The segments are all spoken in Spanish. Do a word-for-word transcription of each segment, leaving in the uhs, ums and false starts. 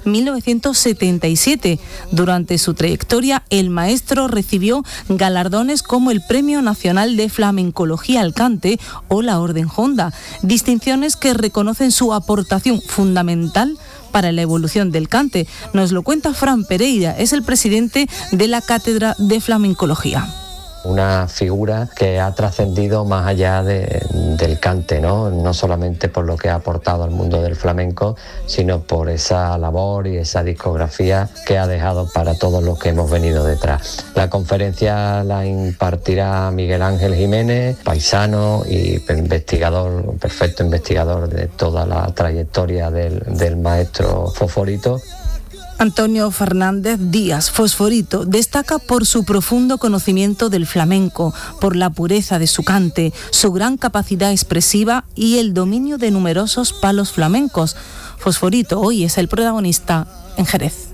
mil novecientos setenta y siete. Durante su trayectoria, el maestro recibió galardones como el Premio Nacional de Flamencología al Cante o la Orden Honda, distinciones que reconocen su aportación fundamental para la evolución del cante. Nos lo cuenta Fran Pereira, es el presidente de la Cátedra de Flamencología. Una figura que ha trascendido más allá de, del cante, ¿no? No solamente por lo que ha aportado al mundo del flamenco, sino por esa labor y esa discografía que ha dejado para todos los que hemos venido detrás. La conferencia la impartirá Miguel Ángel Jiménez, paisano y investigador, perfecto investigador de toda la trayectoria del, del maestro Fosforito. Antonio Fernández Díaz, Fosforito, destaca por su profundo conocimiento del flamenco, por la pureza de su cante, su gran capacidad expresiva y el dominio de numerosos palos flamencos. Fosforito hoy es el protagonista en Jerez.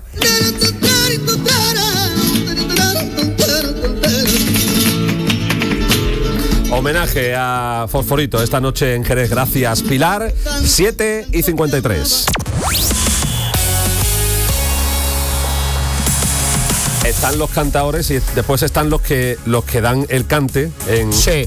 Homenaje a Fosforito esta noche en Jerez. Gracias, Pilar. siete y cincuenta y tres. Están los cantadores y después están los que los que dan el cante en sí.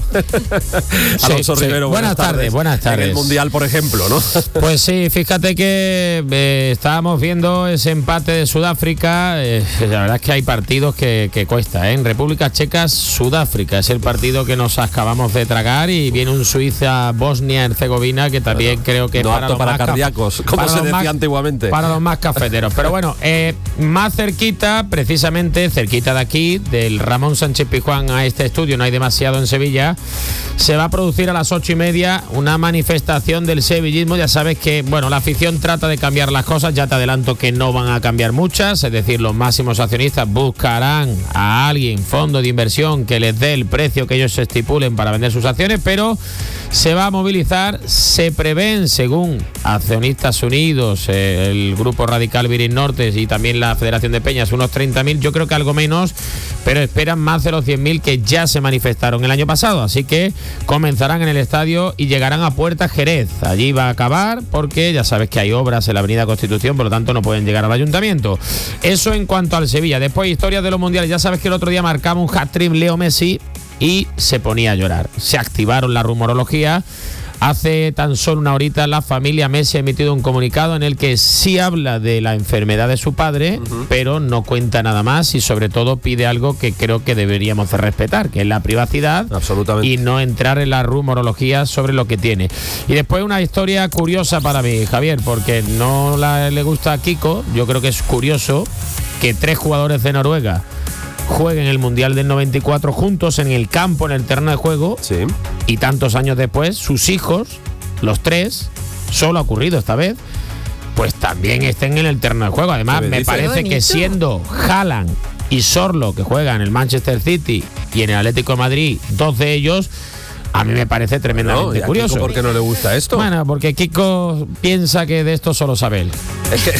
Alonso sí, Rivero, sí. Buenas, buenas tardes, tardes, buenas tardes. En el Mundial, por ejemplo, ¿no? Pues sí, fíjate que eh, estábamos viendo ese empate de Sudáfrica. Eh, la verdad es que hay partidos que, que cuesta, ¿eh? En República Checa, Sudáfrica es el partido que nos acabamos de tragar y viene un Suiza, Bosnia-Herzegovina que también bueno, creo que no para, apto los para más cardíacos, como para se decía más, antiguamente. Para los más cafeteros. Pero bueno, eh, más cerquita, precisamente cerquita de aquí, del Ramón Sánchez Pizjuán a este estudio, no hay demasiado en Sevilla, se va a producir a las ocho y media una manifestación del sevillismo. Ya sabes que, bueno, la afición trata de cambiar las cosas, ya te adelanto que no van a cambiar muchas, es decir, los máximos accionistas buscarán a alguien, fondo de inversión, que les dé el precio que ellos estipulen para vender sus acciones, pero se va a movilizar, se prevén, según Accionistas Unidos, eh, el Grupo Radical Viris Norte y también la Federación de Peñas, unos treinta mil, yo creo que algo menos, pero esperan más de los cien mil que ya se manifestaron el año pasado, así que comenzarán en el estadio y llegarán a Puerta Jerez. Allí va a acabar porque ya sabes que hay obras en la Avenida Constitución, por lo tanto no pueden llegar al ayuntamiento. Eso en cuanto al Sevilla. Después, historias de los mundiales. Ya sabes que el otro día marcaba un hat-trick Leo Messi y se ponía a llorar. Se activaron la rumorología. Hace tan solo una horita la familia Messi ha emitido un comunicado en el que sí habla de la enfermedad de su padre, uh-huh. pero no cuenta nada más y sobre todo pide algo que creo que deberíamos de respetar, que es la privacidad. Absolutamente. Y no entrar en la rumorología sobre lo que tiene. Y después una historia curiosa para mí, Javier, porque no la, le gusta a Kiko. Yo creo que es curioso que tres jugadores de Noruega jueguen el Mundial del noventa y cuatro juntos en el campo, en el terreno de juego, sí. Y tantos años después, sus hijos, los tres, solo ha ocurrido esta vez, pues también estén en el terreno de juego. Además, me parece que siendo Haaland y Sorlo, que juegan en el Manchester City y en el Atlético de Madrid, dos de ellos, a mí me parece tremendamente no, curioso. Kiko, ¿por qué no le gusta esto? Bueno, porque Kiko piensa que de esto solo sabe él. Es que...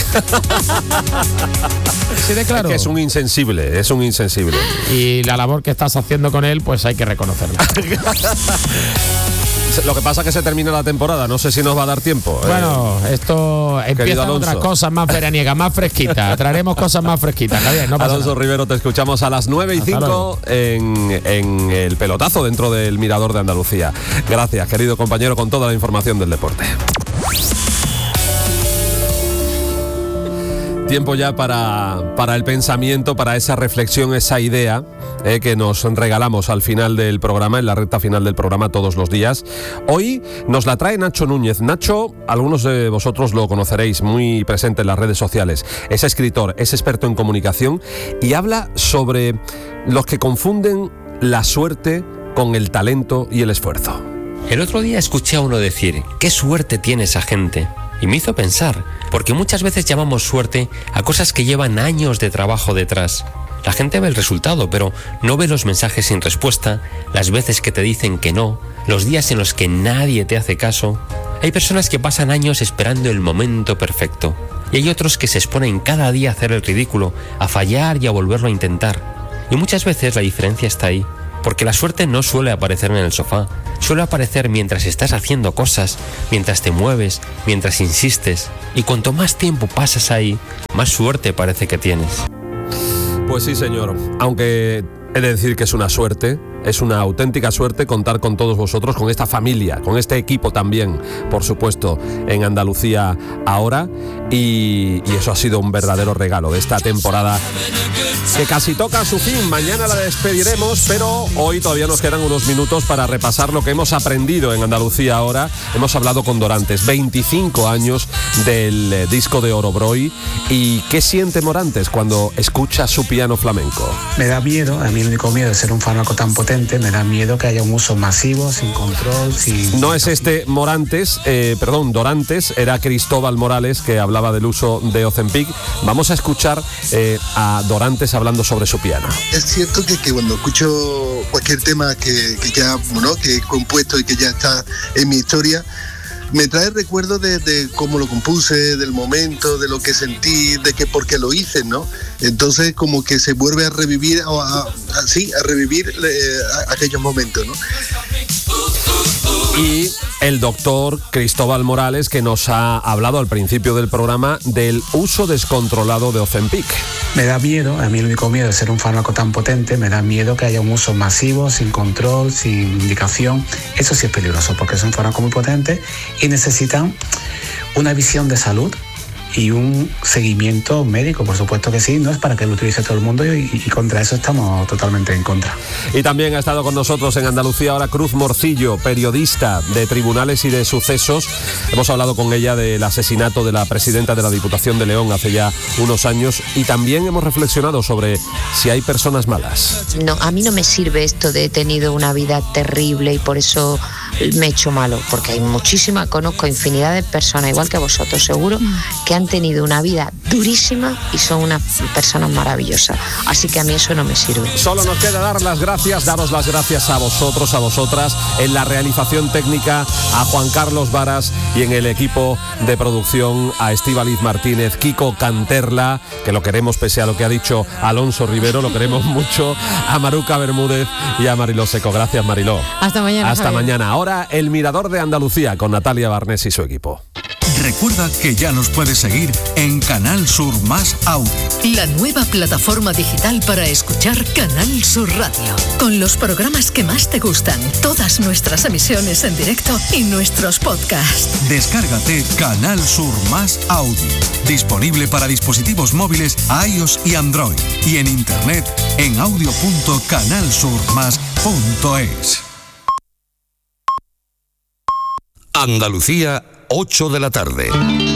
Sí, de claro. Es que es un insensible, es un insensible. Y la labor que estás haciendo con él, pues hay que reconocerla. Lo que pasa es que se termina la temporada, no sé si nos va a dar tiempo. Bueno, eh, esto empiezan otras cosas más veraniegas, más fresquitas. Traeremos cosas más fresquitas, Javier. No pasa Alonso nada. Rivero, te escuchamos a las nueve y cinco en, en el pelotazo dentro del Mirador de Andalucía. Gracias, querido compañero, con toda la información del deporte. Tiempo ya para, para el pensamiento, para esa reflexión, esa idea eh, que nos regalamos al final del programa, en la recta final del programa todos los días. Hoy nos la trae Nacho Núñez. Nacho, algunos de vosotros lo conoceréis, muy presente en las redes sociales. Es escritor, es experto en comunicación y habla sobre los que confunden la suerte con el talento y el esfuerzo. El otro día escuché a uno decir, ¿qué suerte tiene esa gente? Y me hizo pensar, porque muchas veces llamamos suerte a cosas que llevan años de trabajo detrás. La gente ve el resultado, pero no ve los mensajes sin respuesta, las veces que te dicen que no, los días en los que nadie te hace caso. Hay personas que pasan años esperando el momento perfecto, y hay otros que se exponen cada día a hacer el ridículo, a fallar y a volverlo a intentar. Y muchas veces la diferencia está ahí, porque la suerte no suele aparecer en el sofá, suele aparecer mientras estás haciendo cosas, mientras te mueves, mientras insistes. Y cuanto más tiempo pasas ahí, más suerte parece que tienes. Pues sí, señor. Aunque he de decir que es una suerte, es una auténtica suerte contar con todos vosotros, con esta familia, con este equipo también, por supuesto, en Andalucía ahora. Y, y eso ha sido un verdadero regalo de esta temporada que casi toca a su fin. Mañana la despediremos, pero hoy todavía nos quedan unos minutos para repasar lo que hemos aprendido en Andalucía ahora. Hemos hablado con Dorantes, veinticinco años del eh, disco de Oro Broy. ¿Y qué siente Morantes cuando escucha su piano flamenco? Me da miedo, a mí el único miedo de ser un fármaco tan potente, me da miedo que haya un uso masivo, sin control, sin... No es este Morantes, eh, perdón, Dorantes, era Cristóbal Morales, que hablaba del uso de Ozempic. Vamos a escuchar eh, a Dorantes hablando sobre su piano. Es cierto que, que cuando escucho cualquier tema que, que ya, bueno, que he compuesto y que ya está en mi historia, me trae recuerdos de, de cómo lo compuse, del momento, de lo que sentí, de que por qué lo hice, ¿no? Entonces como que se vuelve a revivir, a, a, a, sí, a revivir eh, a, aquellos momentos, ¿no? Y el doctor Cristóbal Morales, que nos ha hablado al principio del programa del uso descontrolado de Ozempic. Me da miedo, a mí el único miedo de ser un fármaco tan potente, me da miedo que haya un uso masivo, sin control, sin indicación. Eso sí es peligroso, porque es un fármaco muy potente y necesitan una visión de salud y un seguimiento médico, por supuesto que sí, no es para que lo utilice todo el mundo y, y contra eso estamos totalmente en contra. Y también ha estado con nosotros en Andalucía ahora Cruz Morcillo, periodista de Tribunales y de Sucesos. Hemos hablado con ella del asesinato de la presidenta de la Diputación de León hace ya unos años y también hemos reflexionado sobre si hay personas malas. No, a mí no me sirve esto de he tenido una vida terrible y por eso me he hecho malo, porque hay muchísimas, conozco infinidad de personas, igual que vosotros seguro, que han tenido una vida durísima y son unas personas maravillosas. Así que a mí eso no me sirve. Solo nos queda dar las gracias, daros las gracias a vosotros, a vosotras, en la realización técnica, a Juan Carlos Varas y en el equipo de producción, a Estíbaliz Martínez, Kiko Canterla, que lo queremos pese a lo que ha dicho Alonso Rivero, lo queremos mucho, a Maruca Bermúdez y a Mariló Seco. Gracias, Mariló. Hasta mañana. Hasta Javier. mañana. Ahora, el Mirador de Andalucía con Natalia Barnés y su equipo. Recuerda que ya nos puedes seguir en Canal Sur Más Audio. La nueva plataforma digital para escuchar Canal Sur Radio. Con los programas que más te gustan, todas nuestras emisiones en directo y nuestros podcasts. Descárgate Canal Sur Más Audio. Disponible para dispositivos móviles iOS y Android. Y en internet en audio punto canal sur más punto es. Andalucía, ocho de la tarde.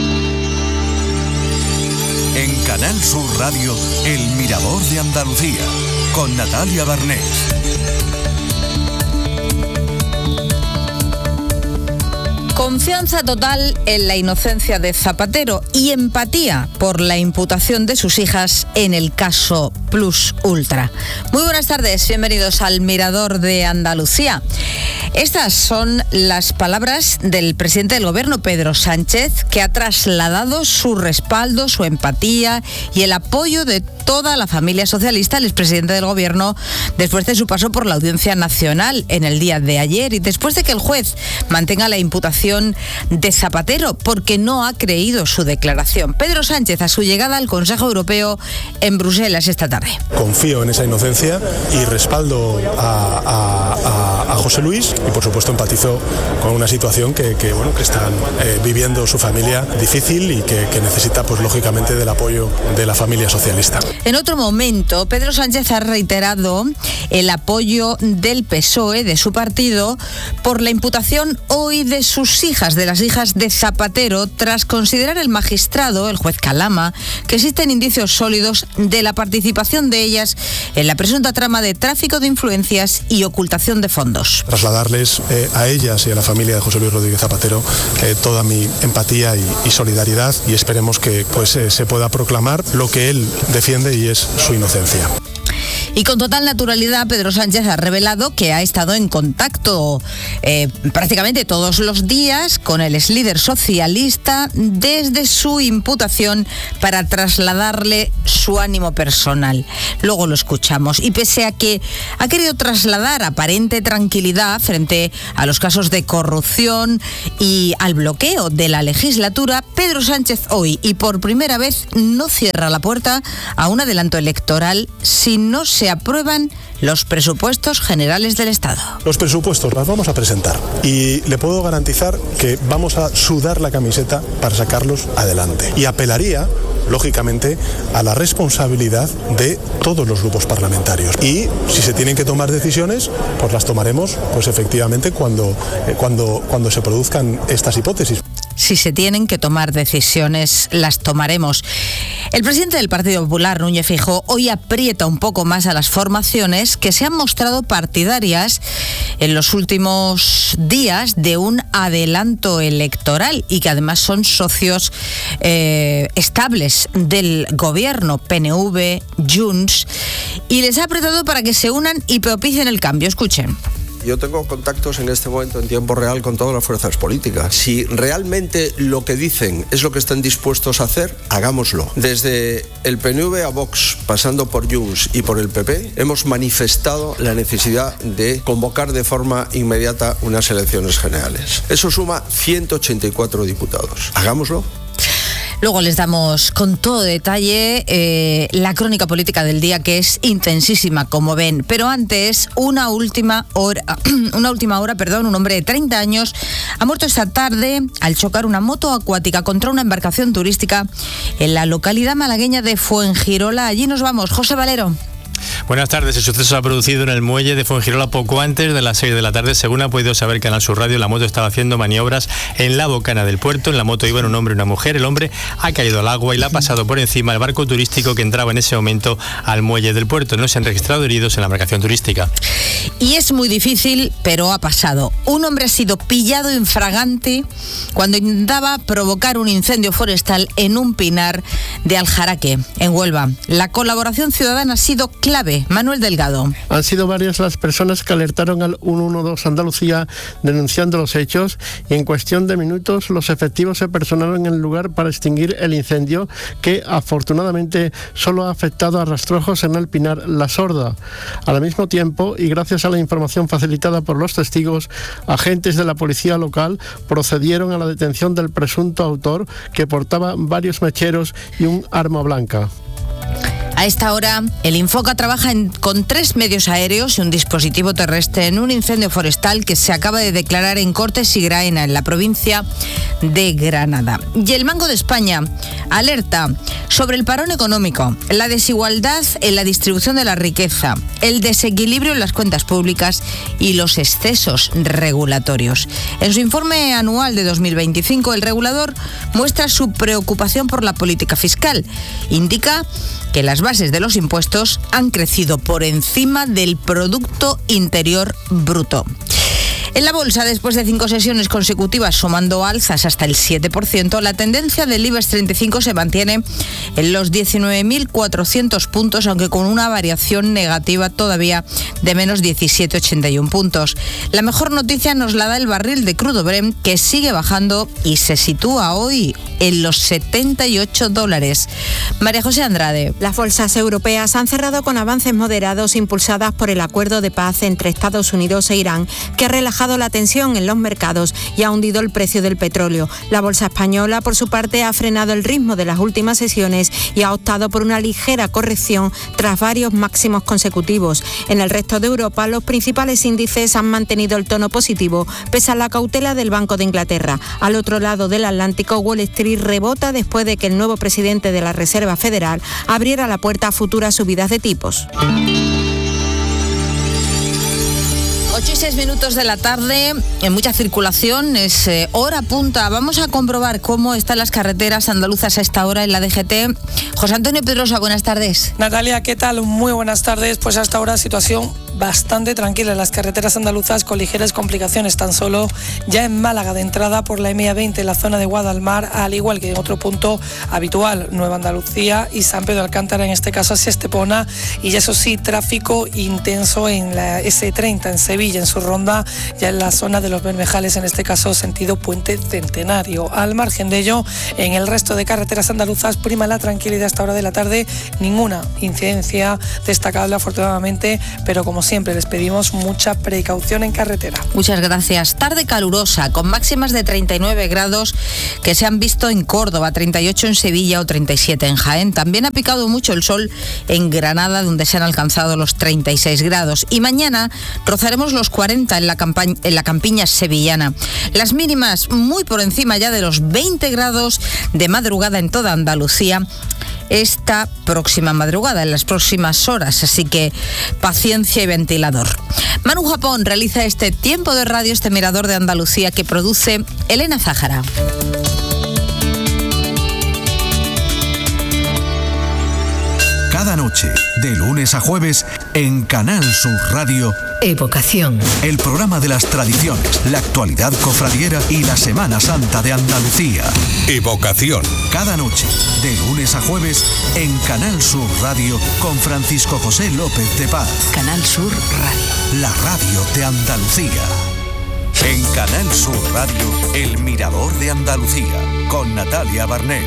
En Canal Sur Radio, El Mirador de Andalucía, con Natalia Barnés. Confianza total en la inocencia de Zapatero y empatía por la imputación de sus hijas en el caso Plus Ultra. Muy buenas tardes, bienvenidos al Mirador de Andalucía. Estas son las palabras del presidente del Gobierno, Pedro Sánchez, que ha trasladado su respaldo, su empatía y el apoyo de toda la familia socialista al expresidente del Gobierno después de su paso por la Audiencia Nacional en el día de ayer y después de que el juez mantenga la imputación de Zapatero porque no ha creído su declaración. Pedro Sánchez a su llegada al Consejo Europeo en Bruselas esta tarde. Confío en esa inocencia y respaldo a, a, a, a José Luis y por supuesto empatizo con una situación que, que, bueno, que están eh, viviendo su familia difícil y que, que necesita pues lógicamente del apoyo de la familia socialista. En otro momento, Pedro Sánchez ha reiterado el apoyo del P S O E, de su partido, por la imputación hoy de sus hijas, de las hijas de Zapatero, tras considerar el magistrado, el juez Calama, que existen indicios sólidos de la participación de ellas en la presunta trama de tráfico de influencias y ocultación de fondos. Trasladarles eh, a ellas y a la familia de José Luis Rodríguez Zapatero eh, toda mi empatía y, y solidaridad y esperemos que pues, eh, se pueda proclamar lo que él defiende y es su inocencia. Y con total naturalidad, Pedro Sánchez ha revelado que ha estado en contacto eh, prácticamente todos los días con el exlíder socialista desde su imputación para trasladarle su ánimo personal. Luego lo escuchamos. Y pese a que ha querido trasladar aparente tranquilidad frente a los casos de corrupción y al bloqueo de la legislatura, Pedro Sánchez hoy y por primera vez no cierra la puerta a un adelanto electoral si no se aprueban los presupuestos generales del Estado. Los presupuestos los vamos a presentar y le puedo garantizar que vamos a sudar la camiseta para sacarlos adelante. Y apelaría, lógicamente, a la responsabilidad de todos los grupos parlamentarios. Y si se tienen que tomar decisiones, pues las tomaremos, pues efectivamente, cuando, eh, cuando, cuando se produzcan estas hipótesis. Si se tienen que tomar decisiones, las tomaremos. El presidente del Partido Popular, Núñez Feijóo, hoy aprieta un poco más a las formaciones que se han mostrado partidarias en los últimos días de un adelanto electoral y que además son socios eh, estables del gobierno, P N V, Junts, y les ha apretado para que se unan y propicien el cambio. Escuchen. Yo tengo contactos en este momento en tiempo real con todas las fuerzas políticas. Si realmente lo que dicen es lo que están dispuestos a hacer, hagámoslo. Desde el P N V a Vox, pasando por Junts y por el P P, hemos manifestado la necesidad de convocar de forma inmediata unas elecciones generales. Eso suma ciento ochenta y cuatro diputados. Hagámoslo. Luego les damos con todo detalle eh, la crónica política del día, que es intensísima, como ven. Pero antes, una última hora, una última hora, perdón, un hombre de treinta años ha muerto esta tarde al chocar una moto acuática contra una embarcación turística en la localidad malagueña de Fuengirola. Allí nos vamos, José Valero. Buenas tardes. El suceso se ha producido en el muelle de Fuengirola poco antes de las seis de la tarde. Según ha podido saber Canal Sur Radio, la moto estaba haciendo maniobras en la bocana del puerto. En la moto iban un hombre y una mujer. El hombre ha caído al agua y le ha pasado por encima el barco turístico que entraba en ese momento al muelle del puerto. No se han registrado heridos en la embarcación turística. Y es muy difícil, pero ha pasado. Un hombre ha sido pillado infragante cuando intentaba provocar un incendio forestal en un pinar de Aljaraque, en Huelva. La colaboración ciudadana ha sido clave. Manuel Delgado. Han sido varias las personas que alertaron al ciento doce Andalucía denunciando los hechos y en cuestión de minutos los efectivos se personaron en el lugar para extinguir el incendio que afortunadamente solo ha afectado a rastrojos en el pinar La Sorda. Al mismo tiempo y gracias a la información facilitada por los testigos, agentes de la policía local procedieron a la detención del presunto autor que portaba varios mecheros y un arma blanca. A esta hora, el Infoca trabaja en, con tres medios aéreos y un dispositivo terrestre en un incendio forestal que se acaba de declarar en Cortes y Graena, en la provincia de Granada. Y el Banco de España alerta sobre el parón económico, la desigualdad en la distribución de la riqueza, el desequilibrio en las cuentas públicas y los excesos regulatorios. En su informe anual de dos mil veinticinco, el regulador muestra su preocupación por la política fiscal. Indica que las bases de los impuestos han crecido por encima del Producto Interior Bruto. En la bolsa, después de cinco sesiones consecutivas sumando alzas hasta el siete por ciento, la tendencia del IBEX treinta y cinco se mantiene en los diecinueve mil cuatrocientos puntos, aunque con una variación negativa todavía de menos diecisiete coma ochenta y uno puntos. La mejor noticia nos la da el barril de crudo Brent, que sigue bajando y se sitúa hoy en los setenta y ocho dólares. María José Andrade. Las bolsas europeas han cerrado con avances moderados impulsadas por el acuerdo de paz entre Estados Unidos e Irán, que ha relajado la tensión en los mercados y ha hundido el precio del petróleo. La bolsa española, por su parte, ha frenado el ritmo de las últimas sesiones y ha optado por una ligera corrección tras varios máximos consecutivos. En el resto de Europa, los principales índices han mantenido el tono positivo, pese a la cautela del Banco de Inglaterra. Al otro lado del Atlántico, Wall Street rebota después de que el nuevo presidente de la Reserva Federal abriera la puerta a futuras subidas de tipos. ocho y seis minutos de la tarde, en mucha circulación, es eh, hora punta. Vamos a comprobar cómo están las carreteras andaluzas a esta hora en la D G T. José Antonio Pedrosa, buenas tardes. Natalia, ¿qué tal? Muy buenas tardes. Pues hasta ahora situación bastante tranquila en las carreteras andaluzas, con ligeras complicaciones tan solo ya en Málaga de entrada por la M I veinte en la zona de Guadalmar, al igual que en otro punto habitual, Nueva Andalucía y San Pedro Alcántara, en este caso hacia Estepona, y eso sí, tráfico intenso en la ese treinta en Sevilla, en su ronda, ya en la zona de los Bermejales, en este caso sentido Puente Centenario. Al margen de ello, en el resto de carreteras andaluzas prima la tranquilidad a esta hora de la tarde, ninguna incidencia destacable afortunadamente, pero como siempre les pedimos mucha precaución en carretera. Muchas gracias. Tarde calurosa, con máximas de treinta y nueve grados que se han visto en Córdoba, treinta y ocho en Sevilla o treinta y siete en Jaén. También ha picado mucho el sol en Granada, donde se han alcanzado los treinta y seis grados. Y mañana rozaremos los cuarenta en la, campaña, en la campiña sevillana. Las mínimas muy por encima ya de los veinte grados de madrugada en toda Andalucía esta próxima madrugada, en las próximas horas, así que paciencia y ventilador. Manu Japón realiza este tiempo de radio, este mirador de Andalucía que produce Elena Zájara. Cada noche, de lunes a jueves, en Canal Sur Radio, Evocación. El programa de las tradiciones, la actualidad cofradiera y la Semana Santa de Andalucía. Evocación. Cada noche, de lunes a jueves, en Canal Sur Radio, con Francisco José López de Paz. Canal Sur Radio. La radio de Andalucía. En Canal Sur Radio, El Mirador de Andalucía, con Natalia Barnés.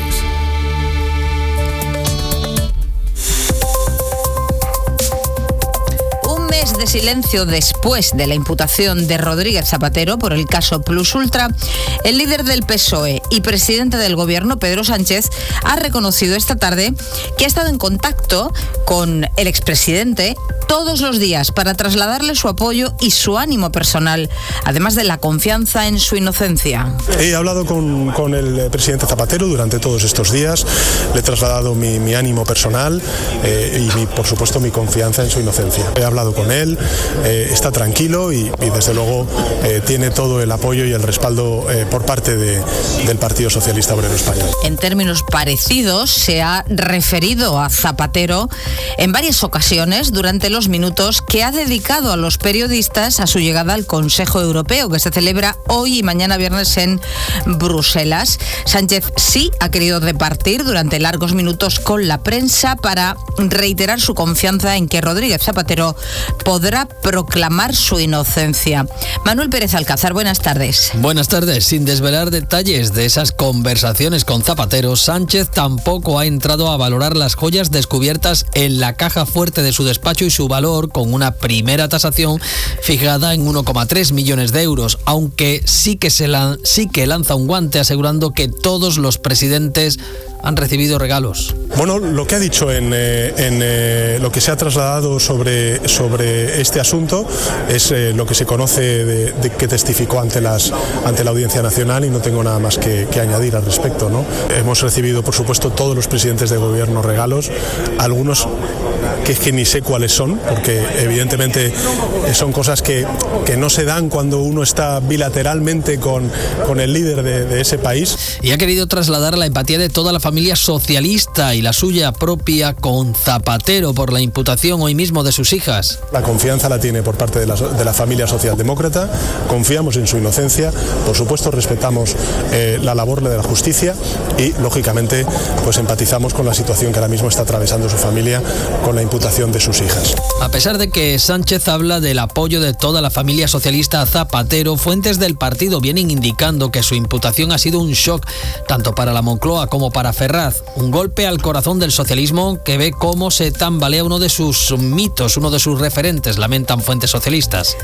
De silencio después de la imputación de Rodríguez Zapatero por el caso Plus Ultra, el líder del P S O E y presidente del gobierno, Pedro Sánchez, ha reconocido esta tarde que ha estado en contacto con el expresidente todos los días para trasladarle su apoyo y su ánimo personal, además de la confianza en su inocencia. He hablado con, con el presidente Zapatero durante todos estos días, le he trasladado mi, mi ánimo personal eh, y mi, por supuesto mi confianza en su inocencia. He hablado con él, eh, está tranquilo y, y desde luego eh, tiene todo el apoyo y el respaldo eh, por parte de, del Partido Socialista Obrero Español. En términos parecidos se ha referido a Zapatero en varias ocasiones durante los minutos que ha dedicado a los periodistas a su llegada al Consejo Europeo, que se celebra hoy y mañana viernes en Bruselas. Sánchez sí ha querido repartir durante largos minutos con la prensa para reiterar su confianza en que Rodríguez Zapatero podrá proclamar su inocencia. Manuel Pérez Alcázar, buenas tardes. Buenas tardes. Sin desvelar detalles de esas conversaciones con Zapatero, Sánchez tampoco ha entrado a valorar las joyas descubiertas en la caja fuerte de su despacho y su valor, con una primera tasación fijada en uno coma tres millones de euros, aunque sí que, se la, sí que lanza un guante asegurando que todos los presidentes han recibido regalos. Bueno, lo que ha dicho en, eh, en eh, lo que se ha trasladado sobre, sobre este asunto es eh, lo que se conoce de, de que testificó ante, las, ante la Audiencia Nacional y no tengo nada más que, que añadir al respecto, ¿no? Hemos recibido, por supuesto, todos los presidentes de gobierno regalos, algunos que es que ni sé cuáles son, porque evidentemente son cosas que, que no se dan cuando uno está bilateralmente con, con el líder de, de ese país. Y ha querido trasladar la empatía de toda la familia socialista y la suya propia con Zapatero por la imputación hoy mismo de sus hijas. La confianza la tiene por parte de la, de la familia socialdemócrata, confiamos en su inocencia, por supuesto respetamos eh, la labor de la justicia y lógicamente pues empatizamos con la situación que ahora mismo está atravesando su familia con la imputación de sus hijas. A pesar de que Sánchez habla del apoyo de toda la familia socialista a Zapatero, fuentes del partido vienen indicando que su imputación ha sido un shock tanto para la Moncloa como para Ferraz, un golpe al corazón del socialismo que ve cómo se tambalea uno de sus mitos, uno de sus referentes, lamentan fuentes socialistas.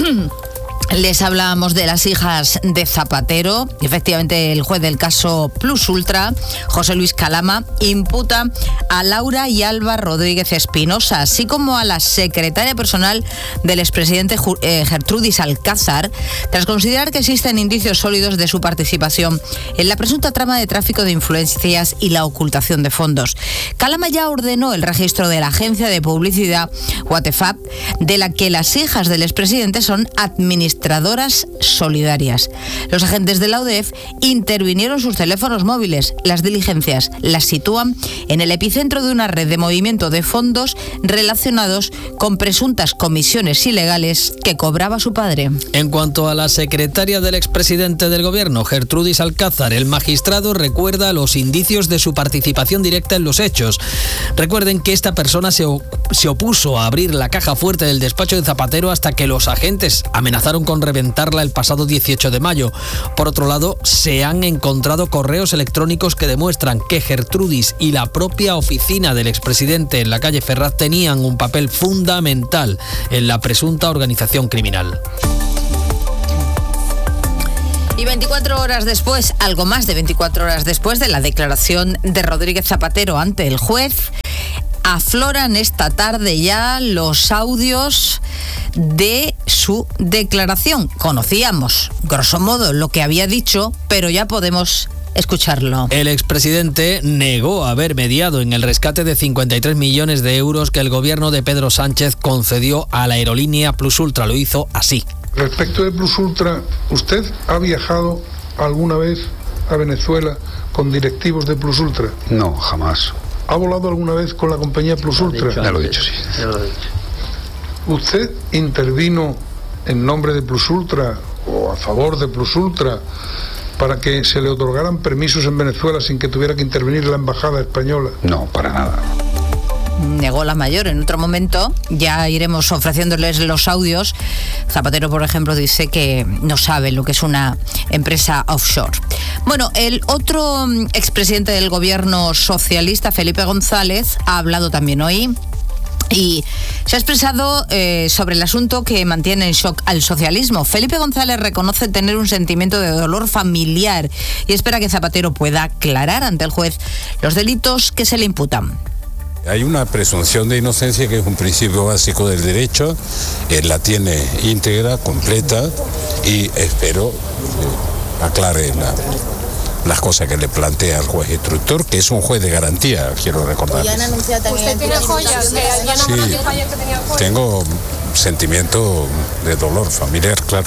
Les hablábamos de las hijas de Zapatero. Efectivamente, el juez del caso Plus Ultra, José Luis Calama, imputa a Laura y Alba Rodríguez Espinosa, así como a la secretaria personal del expresidente Gertrudis Alcázar, tras considerar que existen indicios sólidos de su participación en la presunta trama de tráfico de influencias y la ocultación de fondos. Calama ya ordenó el registro de la agencia de publicidad Watefap, de la que las hijas del expresidente son administradoras suministradoras solidarias. Los agentes de la U D E F intervinieron sus teléfonos móviles. Las diligencias las sitúan en el epicentro de una red de movimiento de fondos relacionados con presuntas comisiones ilegales que cobraba su padre. En cuanto a la secretaria del expresidente del gobierno, Gertrudis Alcázar, el magistrado recuerda los indicios de su participación directa en los hechos. Recuerden que esta persona se, se opuso a abrir la caja fuerte del despacho de Zapatero hasta que los agentes amenazaron con reventarla el pasado dieciocho de mayo. Por otro lado, se han encontrado correos electrónicos que demuestran que Gertrudis y la propia oficina del expresidente en la calle Ferraz tenían un papel fundamental en la presunta organización criminal. Y veinticuatro horas después, algo más de veinticuatro horas después de la declaración de Rodríguez Zapatero ante el juez, afloran esta tarde ya los audios de su declaración. Conocíamos, grosso modo, lo que había dicho, pero ya podemos escucharlo. El expresidente negó haber mediado en el rescate de cincuenta y tres millones de euros que el gobierno de Pedro Sánchez concedió a la aerolínea Plus Ultra. Lo hizo así. Respecto de Plus Ultra, ¿usted ha viajado alguna vez a Venezuela con directivos de Plus Ultra? No, jamás. ¿Ha volado alguna vez con la compañía Plus Ultra? Ya lo he dicho, sí. Ya lo he dicho. ¿Usted intervino en nombre de Plus Ultra o a favor de Plus Ultra para que se le otorgaran permisos en Venezuela sin que tuviera que intervenir la embajada española? No, para nada. Negó la mayor. En otro momento ya iremos ofreciéndoles los audios. Zapatero, por ejemplo, dice que no sabe lo que es una empresa offshore. Bueno, el otro expresidente del gobierno socialista, Felipe González, ha hablado también hoy y se ha expresado eh, sobre el asunto que mantiene en shock al socialismo. Felipe González reconoce tener un sentimiento de dolor familiar y espera que Zapatero pueda aclarar ante el juez los delitos que se le imputan. Hay una presunción de inocencia que es un principio básico del derecho, él la tiene íntegra, completa, y espero que aclare la, las cosas que le plantea el juez instructor, que es un juez de garantía, quiero recordar. ¿Usted tiene joyas? Sí, tengo sentimiento de dolor familiar, claro.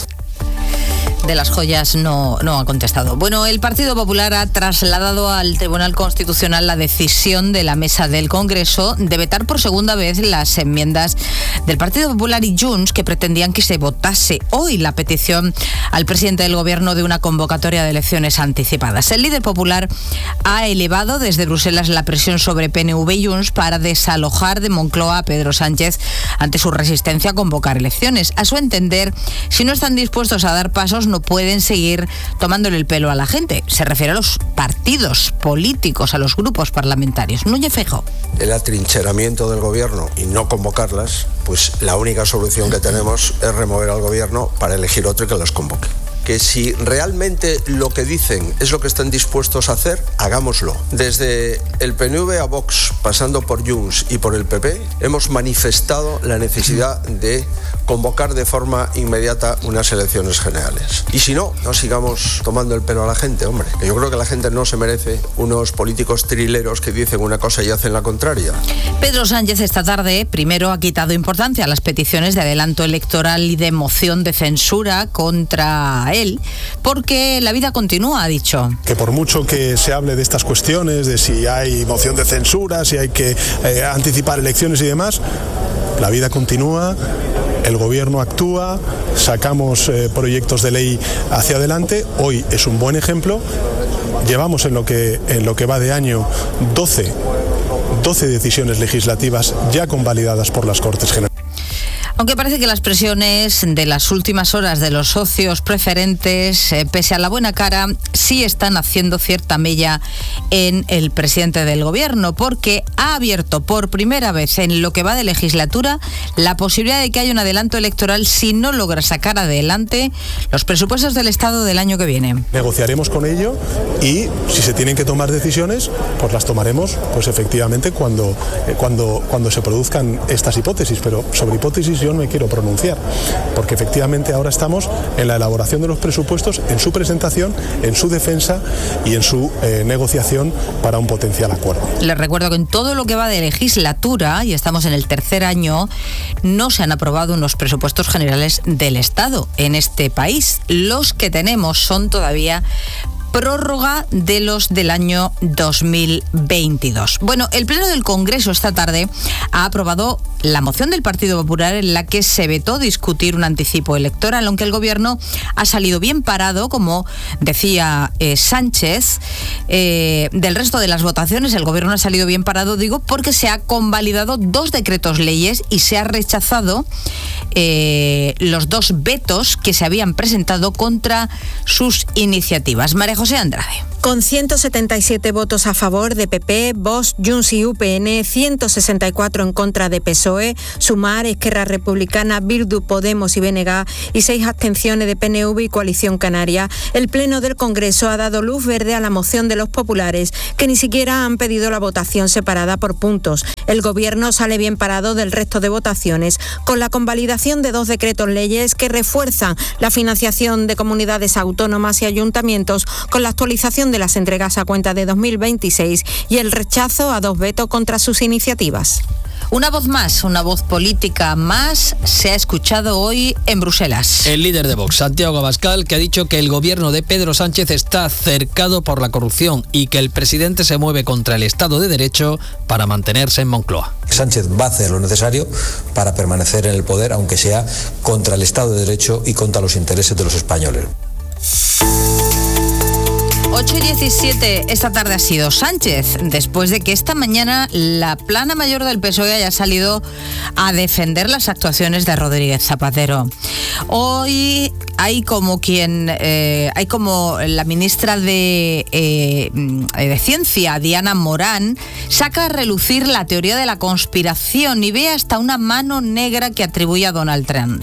De las joyas no, no ha contestado. Bueno, el Partido Popular ha trasladado al Tribunal Constitucional la decisión de la mesa del Congreso de vetar por segunda vez las enmiendas del Partido Popular y Junts que pretendían que se votase hoy la petición al presidente del Gobierno de una convocatoria de elecciones anticipadas. El líder popular ha elevado desde Bruselas la presión sobre P N V y Junts para desalojar de Moncloa a Pedro Sánchez ante su resistencia a convocar elecciones. A su entender, si no están dispuestos a dar pasos, no pueden seguir tomándole el pelo a la gente. Se refiere a los partidos políticos, a los grupos parlamentarios. Núñez Feijóo. El atrincheramiento del gobierno y no convocarlas, pues la única solución que tenemos es remover al gobierno para elegir otro y que las convoque. Que si realmente lo que dicen es lo que están dispuestos a hacer, hagámoslo. Desde el P N V a Vox, pasando por Junts y por el P P, hemos manifestado la necesidad de convocar de forma inmediata unas elecciones generales. Y si no, no sigamos tomando el pelo a la gente, hombre. Que yo creo que la gente no se merece unos políticos trileros que dicen una cosa y hacen la contraria. Pedro Sánchez esta tarde primero ha quitado importancia a las peticiones de adelanto electoral y de moción de censura contra él, porque la vida continúa, ha dicho. Que por mucho que se hable de estas cuestiones, de si hay moción de censura, si hay que eh, anticipar elecciones y demás, la vida continúa. El gobierno actúa, sacamos eh, proyectos de ley hacia adelante. Hoy es un buen ejemplo. Llevamos en lo que, en lo que va de año doce, doce decisiones legislativas ya convalidadas por las Cortes Generales. Aunque parece que las presiones de las últimas horas de los socios preferentes, eh, pese a la buena cara, sí están haciendo cierta mella en el presidente del gobierno, porque ha abierto por primera vez en lo que va de legislatura la posibilidad de que haya un adelanto electoral si no logra sacar adelante los presupuestos del Estado del año que viene. Negociaremos con ello y si se tienen que tomar decisiones, pues las tomaremos, pues efectivamente cuando, eh, cuando, cuando se produzcan estas hipótesis, pero sobre hipótesis decisión me quiero pronunciar, porque efectivamente ahora estamos en la elaboración de los presupuestos, en su presentación, en su defensa y en su eh, negociación para un potencial acuerdo. Les recuerdo que en todo lo que va de legislatura, y estamos en el tercer año, no se han aprobado unos presupuestos generales del Estado en este país. Los que tenemos son todavía prórroga de los del año dos mil veintidós. Bueno, el Pleno del Congreso esta tarde ha aprobado la moción del Partido Popular en la que se vetó discutir un anticipo electoral, aunque el Gobierno ha salido bien parado, como decía eh, Sánchez. Eh, del resto de las votaciones, el Gobierno ha salido bien parado, digo, porque se ha convalidado dos decretos leyes y se ha rechazado eh, los dos vetos que se habían presentado contra sus iniciativas. María José Andrade. Con ciento setenta y siete votos a favor de P P, Vox, Junts y U P N, ciento sesenta y cuatro en contra de P S O E, Sumar, Esquerra Republicana, Bildu, Podemos y B N G y seis abstenciones de P N V y Coalición Canaria, el Pleno del Congreso ha dado luz verde a la moción de los populares, que ni siquiera han pedido la votación separada por puntos. El Gobierno sale bien parado del resto de votaciones, con la convalidación de dos decretos leyes que refuerzan la financiación de comunidades autónomas y ayuntamientos, con la actualización de las entregas a cuenta de dos mil veintiséis y el rechazo a dos vetos contra sus iniciativas. Una voz más, una voz política más se ha escuchado hoy en Bruselas. El líder de Vox, Santiago Abascal, que ha dicho que el gobierno de Pedro Sánchez está cercado por la corrupción y que el presidente se mueve contra el Estado de Derecho para mantenerse en Moncloa. Sánchez va a hacer lo necesario para permanecer en el poder, aunque sea contra el Estado de Derecho y contra los intereses de los españoles. ocho y diecisiete, esta tarde ha sido Sánchez, después de que esta mañana la plana mayor del P S O E haya salido a defender las actuaciones de Rodríguez Zapatero. Hoy hay como quien, eh, hay como la ministra de, eh, de Ciencia, Diana Morán, saca a relucir la teoría de la conspiración y ve hasta una mano negra que atribuye a Donald Trump.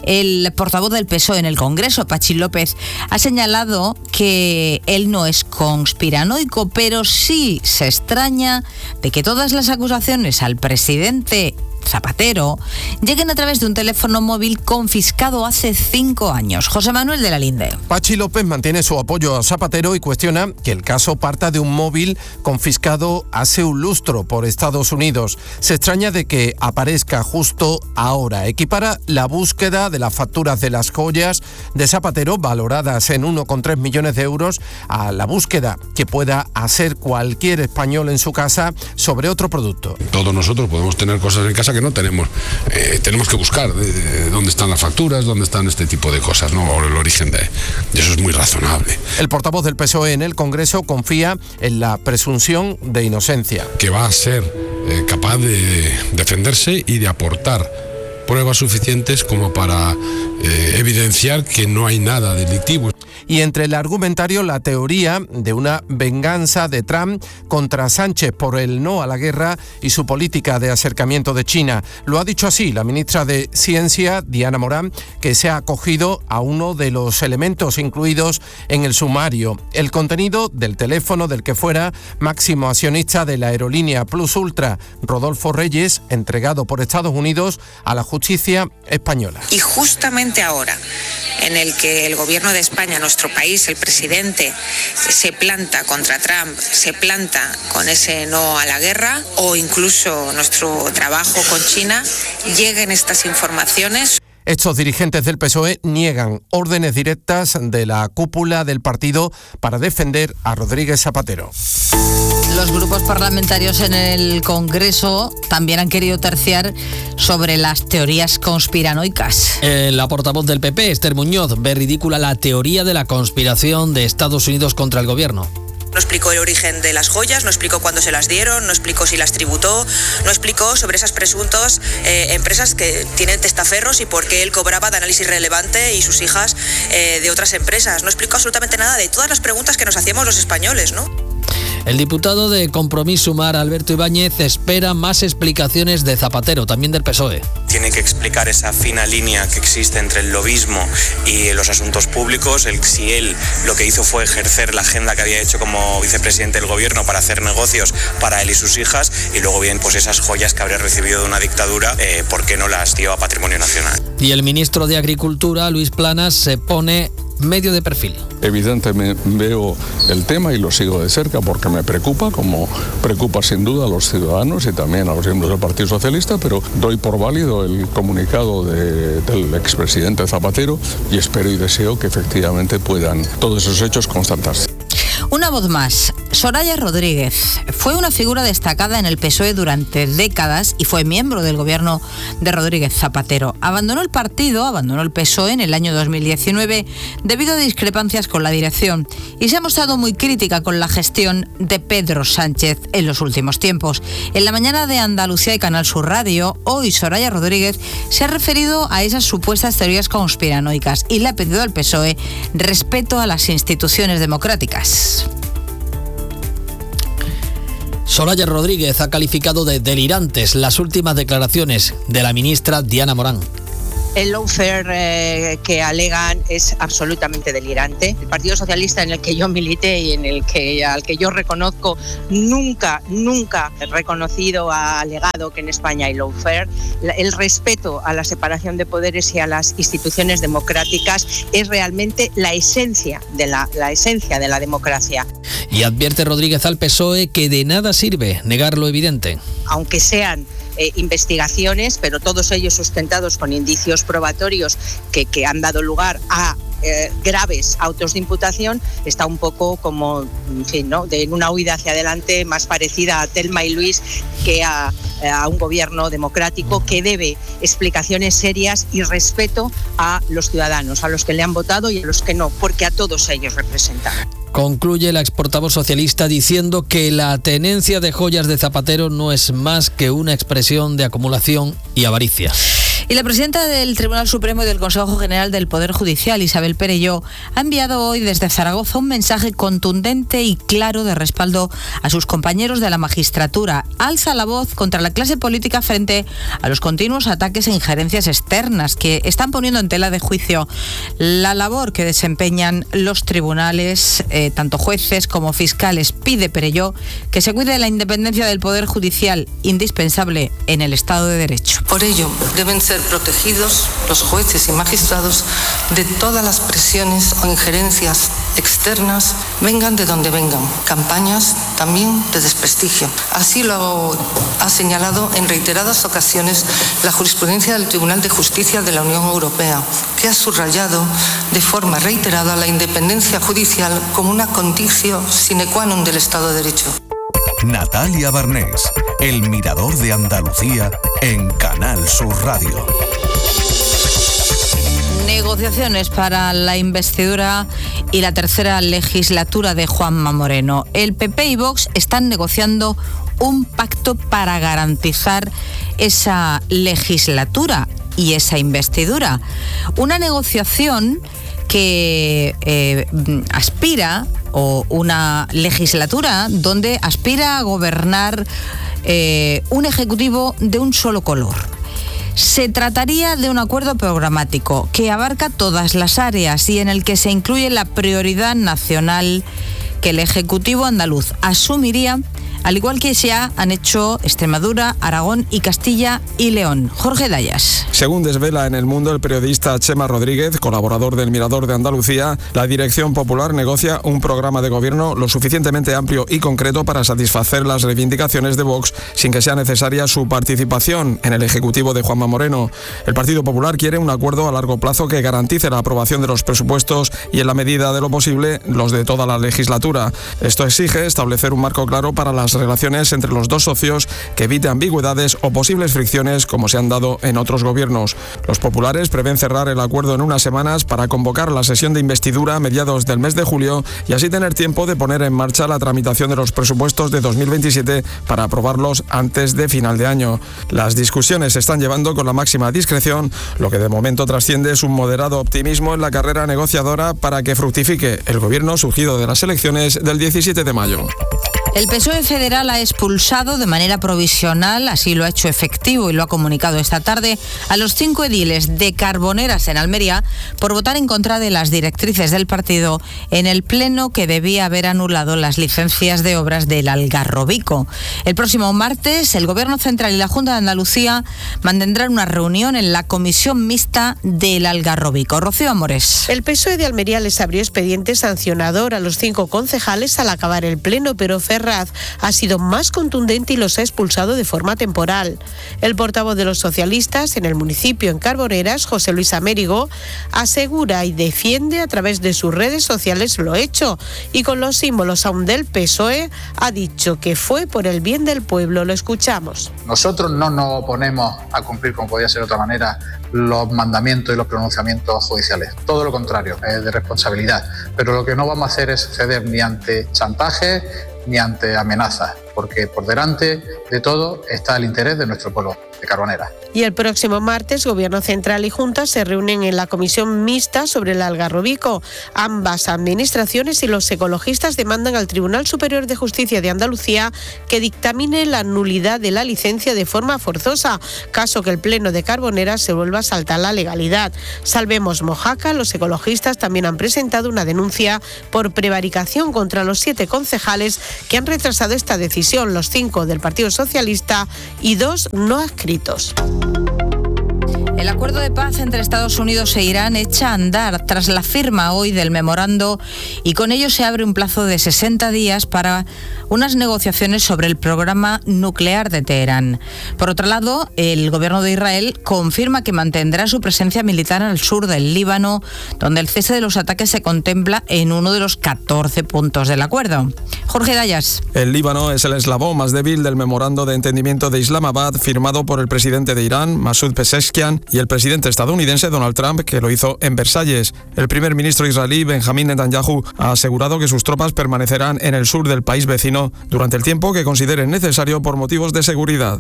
El portavoz del P S O E en el Congreso, Pachi López, ha señalado que él no es conspiranoico, pero sí se extraña de que todas las acusaciones al presidente Zapatero lleguen a través de un teléfono móvil confiscado hace cinco años. José Manuel de la Linde. Pachi López mantiene su apoyo a Zapatero y cuestiona que el caso parta de un móvil confiscado hace un lustro por Estados Unidos. Se extraña de que aparezca justo ahora. Equipara la búsqueda de las facturas de las joyas de Zapatero, valoradas en uno coma tres millones de euros, a la búsqueda que pueda hacer cualquier español en su casa sobre otro producto. Todos nosotros podemos tener cosas en casa que no tenemos. Eh, tenemos que buscar eh, dónde están las facturas, dónde están este tipo de cosas, ¿no? O el origen de, de eso es muy razonable. El portavoz del P S O E en el Congreso confía en la presunción de inocencia. Que va a ser eh, capaz de defenderse y de aportar pruebas suficientes como para eh, evidenciar que no hay nada delictivo. Y entre el argumentario, la teoría de una venganza de Trump contra Sánchez por el no a la guerra y su política de acercamiento de China. Lo ha dicho así la ministra de Ciencia, Diana Morán, que se ha acogido a uno de los elementos incluidos en el sumario: el contenido del teléfono del que fuera máximo accionista de la aerolínea Plus Ultra, Rodolfo Reyes, entregado por Estados Unidos a la justicia española. Y justamente ahora, en el que el gobierno de España, nuestro país, el presidente, se planta contra Trump, se planta con ese no a la guerra, o incluso nuestro trabajo con China, lleguen estas informaciones. Estos dirigentes del P S O E niegan órdenes directas de la cúpula del partido para defender a Rodríguez Zapatero. Los grupos parlamentarios en el Congreso también han querido terciar sobre las teorías conspiranoicas. Eh, la portavoz del P P, Esther Muñoz, ve ridícula la teoría de la conspiración de Estados Unidos contra el gobierno. No explicó el origen de las joyas, no explicó cuándo se las dieron, no explicó si las tributó, no explicó sobre esas presuntas eh, empresas que tienen testaferros y por qué él cobraba de análisis relevante y sus hijas eh, de otras empresas. No explicó absolutamente nada de todas las preguntas que nos hacíamos los españoles, ¿no? El diputado de Compromís Sumar, Alberto Ibáñez, espera más explicaciones de Zapatero, también del P S O E. Tiene que explicar esa fina línea que existe entre el lobismo y los asuntos públicos, el, si él lo que hizo fue ejercer la agenda que había hecho como vicepresidente del gobierno para hacer negocios para él y sus hijas, y luego bien pues esas joyas que habría recibido de una dictadura, eh, ¿por qué no las dio a Patrimonio Nacional? Y el ministro de Agricultura, Luis Planas, se pone medio de perfil. Evidentemente veo el tema y lo sigo de cerca porque me preocupa, como preocupa sin duda a los ciudadanos y también a los miembros del Partido Socialista, pero doy por válido el comunicado de, del expresidente Zapatero y espero y deseo que efectivamente puedan todos esos hechos constatarse. Una voz más. Soraya Rodríguez fue una figura destacada en el P S O E durante décadas y fue miembro del gobierno de Rodríguez Zapatero. Abandonó el partido, abandonó el P S O E en el año dos mil diecinueve debido a discrepancias con la dirección y se ha mostrado muy crítica con la gestión de Pedro Sánchez en los últimos tiempos. En la mañana de Andalucía y Canal Sur Radio, hoy Soraya Rodríguez se ha referido a esas supuestas teorías conspiranoicas y le ha pedido al P S O E respeto a las instituciones democráticas. Soraya Rodríguez ha calificado de delirantes las últimas declaraciones de la ministra Diana Morán. El lawfare eh, que alegan es absolutamente delirante. El Partido Socialista, en el que yo milité y en el que al que yo reconozco, nunca, nunca ha reconocido, ha alegado que en España hay lawfare. El respeto a la separación de poderes y a las instituciones democráticas es realmente la esencia de la, la esencia de la democracia. Y advierte Rodríguez al P S O E que de nada sirve negar lo evidente. Aunque sean Eh, investigaciones, pero todos ellos sustentados con indicios probatorios que, que han dado lugar a eh, graves autos de imputación, está un poco como, en fin, ¿no?, de una huida hacia adelante más parecida a Thelma y Luis que a, a un gobierno democrático que debe explicaciones serias y respeto a los ciudadanos, a los que le han votado y a los que no, porque a todos ellos representan. Concluye la exportavoz socialista diciendo que la tenencia de joyas de Zapatero no es más que una expresión de acumulación y avaricia. Y la presidenta del Tribunal Supremo y del Consejo General del Poder Judicial, Isabel Perelló, ha enviado hoy desde Zaragoza un mensaje contundente y claro de respaldo a sus compañeros de la magistratura. Alza la voz contra la clase política frente a los continuos ataques e injerencias externas que están poniendo en tela de juicio la labor que desempeñan los tribunales, eh, tanto jueces como fiscales. Pide Perelló que se cuide de la independencia del Poder Judicial, indispensable en el Estado de Derecho. Por ello, deben ser protegidos los jueces y magistrados de todas las presiones o injerencias externas, vengan de donde vengan, campañas también de desprestigio. Así lo ha señalado en reiteradas ocasiones la jurisprudencia del Tribunal de Justicia de la Unión Europea, que ha subrayado de forma reiterada la independencia judicial como una conditio sine qua non del Estado de Derecho. Natalia Barnés, El Mirador de Andalucía en Canal Sur Radio. Negociaciones para la investidura y la tercera legislatura de Juanma Moreno. El P P y Vox están negociando un pacto para garantizar esa legislatura y esa investidura. Una negociación que eh, aspira, o una legislatura donde aspira a gobernar eh, un ejecutivo de un solo color. Se trataría de un acuerdo programático que abarca todas las áreas y en el que se incluye la prioridad nacional que el Ejecutivo andaluz asumiría, al igual que ya han hecho Extremadura, Aragón y Castilla y León. Jorge Dayas. Según desvela en El Mundo el periodista Chema Rodríguez, colaborador del Mirador de Andalucía, la Dirección Popular negocia un programa de gobierno lo suficientemente amplio y concreto para satisfacer las reivindicaciones de Vox sin que sea necesaria su participación en el Ejecutivo de Juanma Moreno. El Partido Popular quiere un acuerdo a largo plazo que garantice la aprobación de los presupuestos y, en la medida de lo posible, los de toda la legislatura. Esto exige establecer un marco claro para las relaciones entre los dos socios que evite ambigüedades o posibles fricciones como se han dado en otros gobiernos. Los populares prevén cerrar el acuerdo en unas semanas para convocar la sesión de investidura a mediados del mes de julio y así tener tiempo de poner en marcha la tramitación de los presupuestos de dos mil veintisiete para aprobarlos antes de final de año. Las discusiones se están llevando con la máxima discreción, lo que de momento trasciende es un moderado optimismo en la carrera negociadora para que fructifique el gobierno surgido de las elecciones del diecisiete de mayo. El P S O E federal ha expulsado de manera provisional, así lo ha hecho efectivo y lo ha comunicado esta tarde, a los cinco ediles de Carboneras en Almería por votar en contra de las directrices del partido en el pleno que debía haber anulado las licencias de obras del Algarrobico. El próximo martes, el Gobierno Central y la Junta de Andalucía mantendrán una reunión en la Comisión Mixta del Algarrobico. Rocío Amores. El P S O E de Almería les abrió expediente sancionador a los cinco concejales al acabar el pleno, pero Ferraz ha sido más contundente y los ha expulsado de forma temporal. El portavoz de los socialistas en el municipio, en Carboneras, José Luis Amérigo, asegura y defiende a través de sus redes sociales lo hecho y con los símbolos aún del P S O E ha dicho que fue por el bien del pueblo. Lo escuchamos. Nosotros no nos oponemos a cumplir, como podía ser de otra manera, los mandamientos y los pronunciamientos judiciales. Todo lo contrario, es de responsabilidad. Pero lo que no vamos a hacer es ceder ni ante chantaje ni ante amenazas, porque por delante de todo está el interés de nuestro pueblo de Carboneras. Y el próximo martes, Gobierno Central y Junta se reúnen en la Comisión Mixta sobre el Algarrobico. Ambas administraciones y los ecologistas demandan al Tribunal Superior de Justicia de Andalucía que dictamine la nulidad de la licencia de forma forzosa, caso que el Pleno de Carboneras se vuelva a saltar la legalidad. Salvemos Mojaca, los ecologistas también han presentado una denuncia por prevaricación contra los siete concejales que han retrasado esta decisión, los cinco del Partido Socialista y dos no adscritos. El acuerdo de paz entre Estados Unidos e Irán echa a andar tras la firma hoy del memorando y con ello se abre un plazo de sesenta días para unas negociaciones sobre el programa nuclear de Teherán. Por otro lado, el gobierno de Israel confirma que mantendrá su presencia militar al sur del Líbano, donde el cese de los ataques se contempla en uno de los catorce puntos del acuerdo. Jorge Dayas. El Líbano es el eslabón más débil del memorando de entendimiento de Islamabad firmado por el presidente de Irán, Masoud Pezeshkian, y el presidente estadounidense Donald Trump, que lo hizo en Versalles. El primer ministro israelí, Benjamín Netanyahu, ha asegurado que sus tropas permanecerán en el sur del país vecino durante el tiempo que consideren necesario por motivos de seguridad.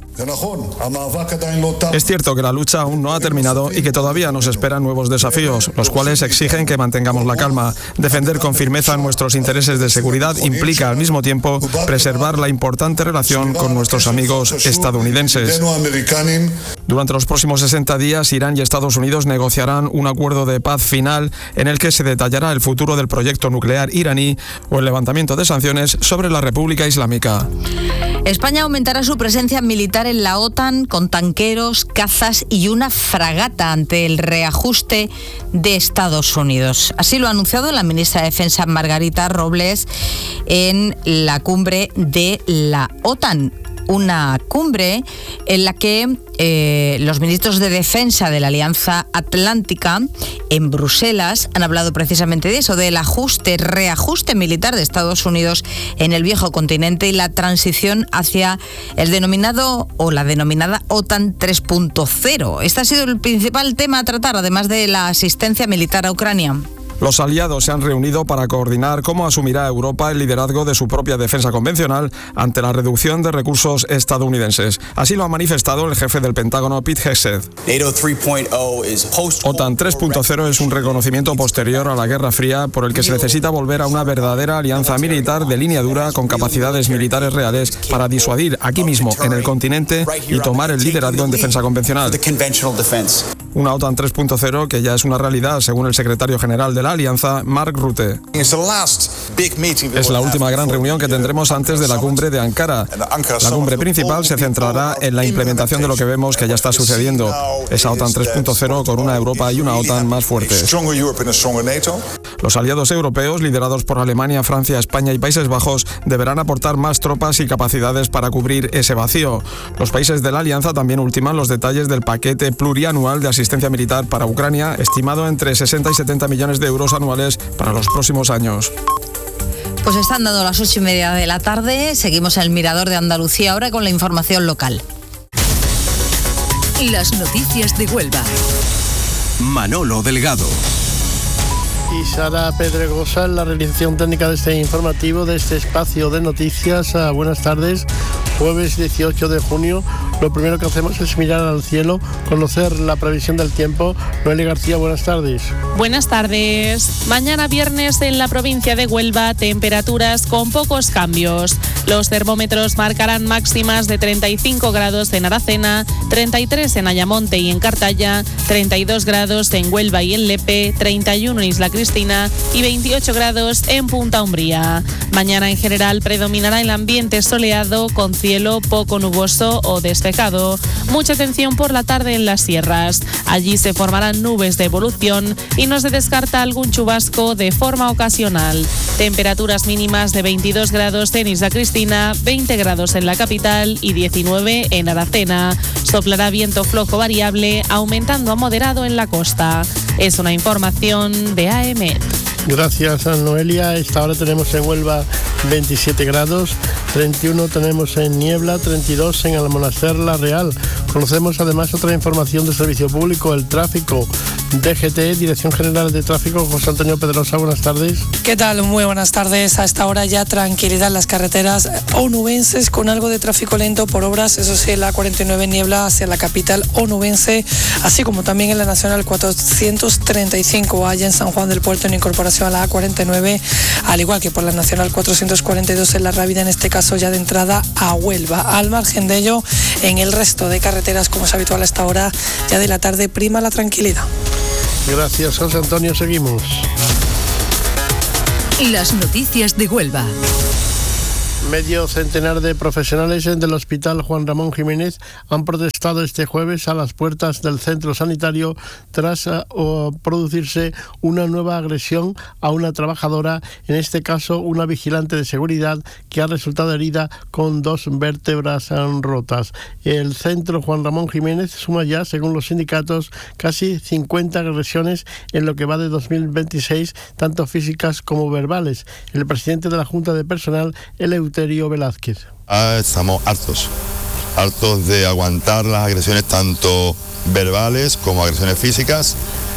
Es cierto que la lucha aún no ha terminado y que todavía nos esperan nuevos desafíos, los cuales exigen que mantengamos la calma. Defender con firmeza nuestros intereses de seguridad implica al mismo tiempo preservar la importante relación con nuestros amigos estadounidenses. Durante los próximos sesenta días, Irán y Estados Unidos negociarán un acuerdo de paz final en el que se detallará el futuro del proyecto nuclear iraní o el levantamiento de sanciones sobre la República Islámica. España aumentará su presencia militar en la OTAN con tanqueros, cazas y una fragata ante el reajuste de Estados Unidos. Así lo ha anunciado la ministra de Defensa Margarita Robles en la cumbre de la OTAN. Una cumbre en la que eh, los ministros de Defensa de la Alianza Atlántica en Bruselas han hablado precisamente de eso, del ajuste, reajuste militar de Estados Unidos en el viejo continente y la transición hacia el denominado o la denominada OTAN tres punto cero. Este ha sido el principal tema a tratar, además de la asistencia militar a Ucrania. Los aliados se han reunido para coordinar cómo asumirá Europa el liderazgo de su propia defensa convencional ante la reducción de recursos estadounidenses. Así lo ha manifestado el jefe del Pentágono, Pete Hegseth. OTAN tres punto cero es un reconocimiento posterior a la Guerra Fría por el que se necesita volver a una verdadera alianza militar de línea dura con capacidades militares reales para disuadir aquí mismo en el continente y tomar el liderazgo en defensa convencional. Una OTAN tres punto cero que ya es una realidad, según el secretario general de la Alianza, Mark Rutte. Es la última gran reunión que tendremos antes de la cumbre de Ankara. La cumbre principal se centrará en la implementación de lo que vemos que ya está sucediendo. Esa OTAN tres punto cero con una Europa y una OTAN más fuertes. Los aliados europeos, liderados por Alemania, Francia, España y Países Bajos, deberán aportar más tropas y capacidades para cubrir ese vacío. Los países de la Alianza también ultiman los detalles del paquete plurianual de asistencia militar para Ucrania, estimado entre sesenta y setenta millones de euros anuales para los próximos años. Pues están dando las ocho y media de la tarde. Seguimos en el Mirador de Andalucía ahora con la información local. Las noticias de Huelva. Manolo Delgado. Y Sara Pedregosa en la realización técnica de este informativo, de este espacio de noticias. Buenas tardes. Jueves dieciocho de junio, lo primero que hacemos es mirar al cielo, conocer la previsión del tiempo. Noelia García, buenas tardes. Buenas tardes. Mañana viernes en la provincia de Huelva, temperaturas con pocos cambios. Los termómetros marcarán máximas de treinta y cinco grados en Aracena, treinta y tres en Ayamonte y en Cartaya, treinta y dos grados en Huelva y en Lepe, treinta y uno en Isla Cristina y veintiocho grados en Punta Umbría. Mañana en general predominará el ambiente soleado con cielo poco nuboso o despejado. Mucha atención por la tarde en las sierras. Allí se formarán nubes de evolución y no se descarta algún chubasco de forma ocasional. Temperaturas mínimas de veintidós grados en Isla Cristina, veinte grados en la capital y diecinueve en Aracena. Soplará viento flojo variable, aumentando a moderado en la costa. Es una información de A M E T. Gracias, Noelia. A esta hora tenemos en Huelva veintisiete grados, treinta y uno tenemos en Niebla, treinta y dos en Almonaster La Real. Conocemos además otra información de servicio público, el tráfico. D G T, Dirección General de Tráfico, José Antonio Pedrosa, buenas tardes. ¿Qué tal? Muy buenas tardes. A esta hora ya tranquilidad en las carreteras onubenses con algo de tráfico lento por obras, eso sí, la cuarenta y nueve Niebla hacia la capital onubense, así como también en la Nacional cuatrocientos treinta y cinco allá en San Juan del Puerto en incorporación a la A cuarenta y nueve, al igual que por la Nacional cuatrocientos cuarenta y dos en La Rábida, en este caso ya de entrada a Huelva. Al margen de ello, en el resto de carreteras, como es habitual a esta hora ya de la tarde, prima la tranquilidad. Gracias, José Antonio. Seguimos. Las noticias de Huelva. Medio centenar de profesionales del Hospital Juan Ramón Jiménez han protestado este jueves a las puertas del centro sanitario tras uh, producirse una nueva agresión a una trabajadora, en este caso una vigilante de seguridad que ha resultado herida con dos vértebras rotas. El centro Juan Ramón Jiménez suma ya, según los sindicatos, casi cincuenta agresiones en lo que va de dos mil veintiséis, tanto físicas como verbales. El presidente de la Junta de Personal, Eleuterio Velázquez. Ah, estamos hartos, hartos de aguantar las agresiones tanto verbales como agresiones físicas.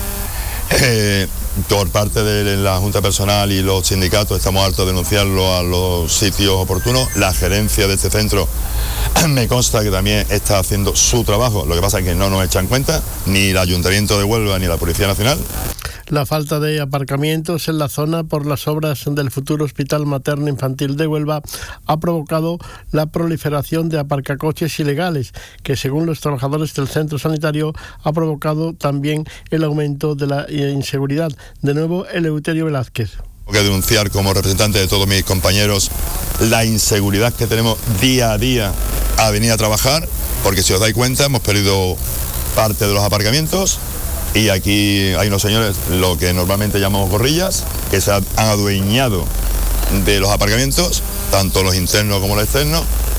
Eh, por parte de la Junta Personal y los sindicatos estamos hartos de denunciarlo a los sitios oportunos. La gerencia de este centro me consta que también está haciendo su trabajo, lo que pasa es que no nos echan cuenta, ni el Ayuntamiento de Huelva ni la Policía Nacional. La falta de aparcamientos en la zona por las obras del futuro Hospital Materno Infantil de Huelva ha provocado la proliferación de aparcacoches ilegales, que según los trabajadores del centro sanitario ha provocado también el aumento de la inseguridad. De nuevo, Eleuterio Velázquez. Tengo que denunciar como representante de todos mis compañeros la inseguridad que tenemos día a día a venir a trabajar, porque si os dais cuenta hemos perdido parte de los aparcamientos. Y aquí hay unos señores, lo que normalmente llamamos gorrillas, que se han adueñado de los aparcamientos, tanto los internos como los externos.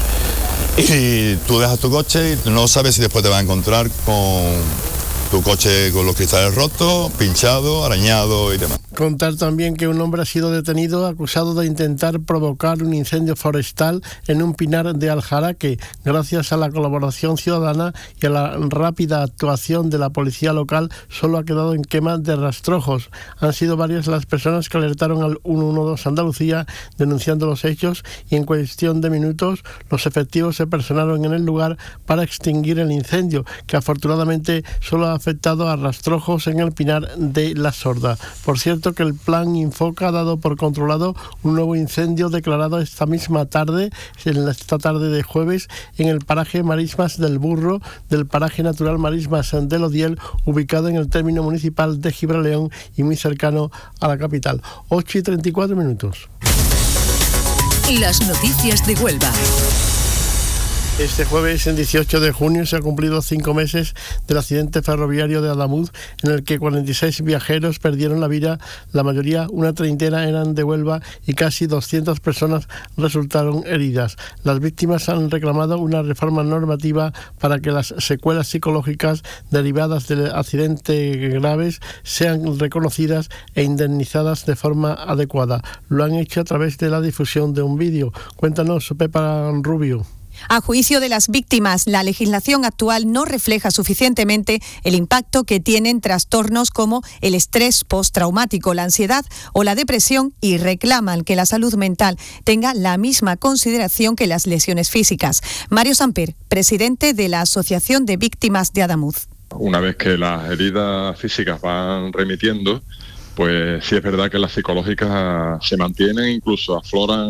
Y tú dejas tu coche y no sabes si después te vas a encontrar con tu coche con los cristales rotos, pinchado, arañado y demás. Contar también que un hombre ha sido detenido acusado de intentar provocar un incendio forestal en un pinar de Aljaraque. Gracias a la colaboración ciudadana y a la rápida actuación de la policía local, solo ha quedado en quema de rastrojos. Han sido varias las personas que alertaron al ciento doce Andalucía denunciando los hechos, y en cuestión de minutos los efectivos se personaron en el lugar para extinguir el incendio, que afortunadamente solo ha afectado a rastrojos en el pinar de La Sorda. Por cierto, que el plan Infoca ha dado por controlado un nuevo incendio declarado esta misma tarde, en esta tarde de jueves, en el paraje Marismas del Burro, del paraje natural Marismas del Odiel, ubicado en el término municipal de Gibraleón y muy cercano a la capital. ocho y treinta y cuatro minutos. Las noticias de Huelva. Este jueves, en dieciocho de junio, se han cumplido cinco meses del accidente ferroviario de Adamuz, en el que cuarenta y seis viajeros perdieron la vida. La mayoría, una treintena, eran de Huelva y casi doscientas personas resultaron heridas. Las víctimas han reclamado una reforma normativa para que las secuelas psicológicas derivadas del accidente graves sean reconocidas e indemnizadas de forma adecuada. Lo han hecho a través de la difusión de un vídeo. Cuéntanos, Pepa Rubio. A juicio de las víctimas, la legislación actual no refleja suficientemente el impacto que tienen trastornos como el estrés postraumático, la ansiedad o la depresión y reclaman que la salud mental tenga la misma consideración que las lesiones físicas. Mario Samper, presidente de la Asociación de Víctimas de Adamuz. Una vez que las heridas físicas van remitiendo, pues sí es verdad que las psicológicas se mantienen, incluso afloran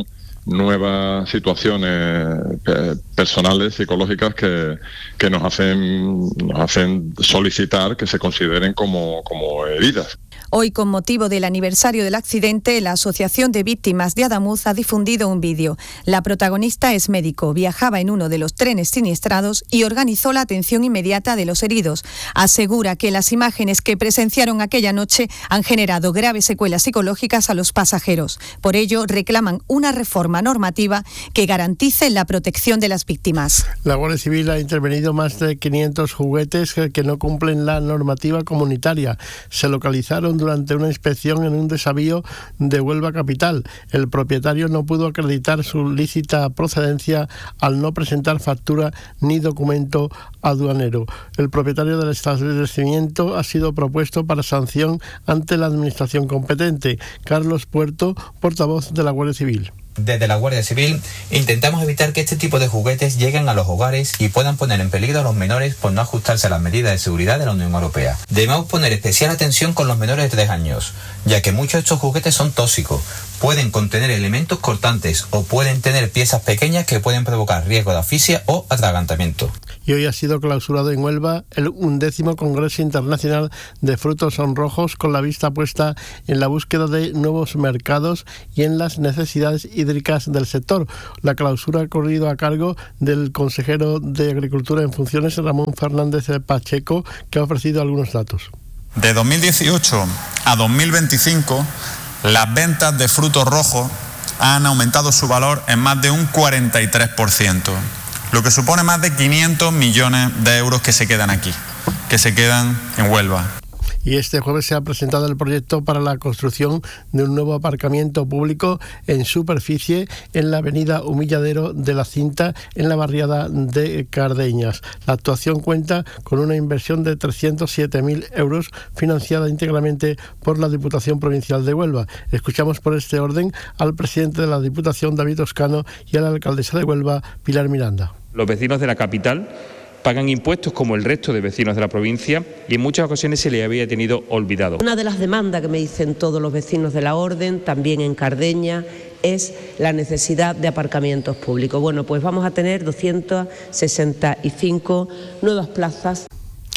nuevas situaciones eh, personales, psicológicas que, que nos hacen, nos hacen solicitar que se consideren como, como heridas. Hoy, con motivo del aniversario del accidente, la Asociación de Víctimas de Adamuz ha difundido un vídeo. La protagonista es médico, viajaba en uno de los trenes siniestrados y organizó la atención inmediata de los heridos. Asegura que las imágenes que presenciaron aquella noche han generado graves secuelas psicológicas a los pasajeros. Por ello, reclaman una reforma normativa que garantice la protección de las víctimas. La Guardia Civil ha intervenido más de quinientos juguetes que no cumplen la normativa comunitaria. Se localizaron durante una inspección en un desavío de Huelva capital. El propietario no pudo acreditar su lícita procedencia al no presentar factura ni documento aduanero. El propietario del establecimiento ha sido propuesto para sanción ante la administración competente. Carlos Puerto, portavoz de la Guardia Civil. Desde la Guardia Civil intentamos evitar que este tipo de juguetes lleguen a los hogares y puedan poner en peligro a los menores por no ajustarse a las medidas de seguridad de la Unión Europea. Debemos poner especial atención con los menores de tres años, ya que muchos de estos juguetes son tóxicos, pueden contener elementos cortantes o pueden tener piezas pequeñas que pueden provocar riesgo de asfixia o atragantamiento. Y hoy ha sido clausurado en Huelva el undécimo Congreso Internacional de Frutos Rojos, con la vista puesta en la búsqueda de nuevos mercados y en las necesidades hídricas del sector. La clausura ha corrido a cargo del consejero de Agricultura en funciones, Ramón Fernández Pacheco, que ha ofrecido algunos datos. De dos mil dieciocho a dos mil veinticinco, las ventas de frutos rojos han aumentado su valor en más de un cuarenta y tres por ciento, lo que supone más de quinientos millones de euros que se quedan aquí, que se quedan en Huelva. Y este jueves se ha presentado el proyecto para la construcción de un nuevo aparcamiento público en superficie en la avenida Humilladero de la Cinta, en la barriada de Cardeñas. La actuación cuenta con una inversión de trescientos siete mil euros, financiada íntegramente por la Diputación Provincial de Huelva. Escuchamos por este orden al presidente de la Diputación, David Toscano, y a la alcaldesa de Huelva, Pilar Miranda. Los vecinos de la capital pagan impuestos como el resto de vecinos de la provincia y en muchas ocasiones se les había tenido olvidado. Una de las demandas que me dicen todos los vecinos de la Orden, también en Cardeña, es la necesidad de aparcamientos públicos. Bueno, pues vamos a tener doscientas sesenta y cinco nuevas plazas.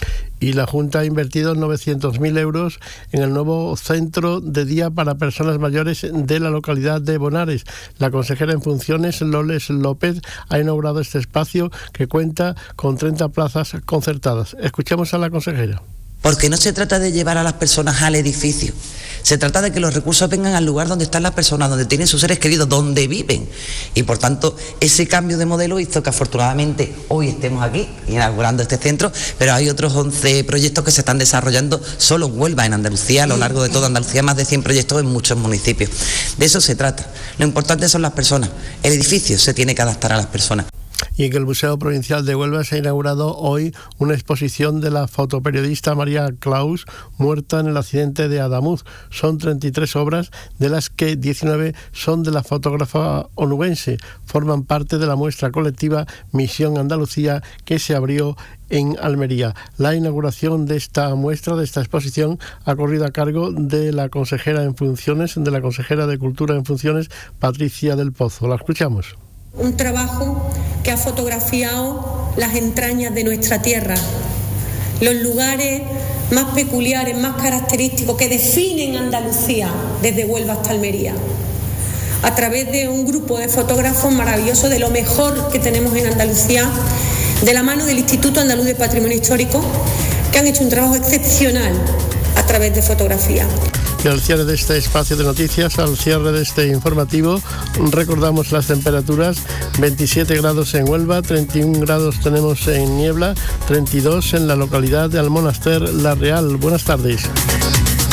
Y la Junta ha invertido novecientos mil euros en el nuevo centro de día para personas mayores de la localidad de Bonares. La consejera en funciones, Loles López, ha inaugurado este espacio que cuenta con treinta plazas concertadas. Escuchemos a la consejera. Porque no se trata de llevar a las personas al edificio, se trata de que los recursos vengan al lugar donde están las personas, donde tienen sus seres queridos, donde viven. Y por tanto, ese cambio de modelo hizo que afortunadamente hoy estemos aquí inaugurando este centro, pero hay otros once proyectos que se están desarrollando solo en Huelva, en Andalucía, a lo largo de toda Andalucía, más de cien proyectos en muchos municipios. De eso se trata. Lo importante son las personas. El edificio se tiene que adaptar a las personas. Y en el Museo Provincial de Huelva se ha inaugurado hoy una exposición de la fotoperiodista María Claus, muerta en el accidente de Adamuz. Son treinta y tres obras, de las que diecinueve son de la fotógrafa onubense. Forman parte de la muestra colectiva Misión Andalucía, que se abrió en Almería. La inauguración de esta muestra, de esta exposición, ha corrido a cargo de la consejera en funciones, de la consejera de Cultura en funciones, Patricia del Pozo. La escuchamos. Un trabajo que ha fotografiado las entrañas de nuestra tierra, los lugares más peculiares, más característicos que definen Andalucía desde Huelva hasta Almería, a través de un grupo de fotógrafos maravillosos, de lo mejor que tenemos en Andalucía, de la mano del Instituto Andaluz de Patrimonio Histórico, que han hecho un trabajo excepcional a través de fotografía. Y al cierre de este espacio de noticias, al cierre de este informativo, recordamos las temperaturas: veintisiete grados en Huelva, treinta y un grados tenemos en Niebla, treinta y dos en la localidad de Almonaster La Real. Buenas tardes.